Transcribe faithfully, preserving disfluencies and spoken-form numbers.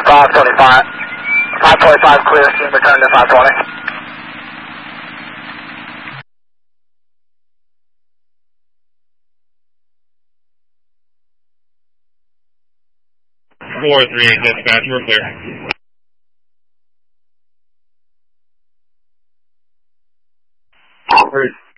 five twenty-five. five twenty-five clear, team return to five twenty. four three eight dispatch, we're clear. Great.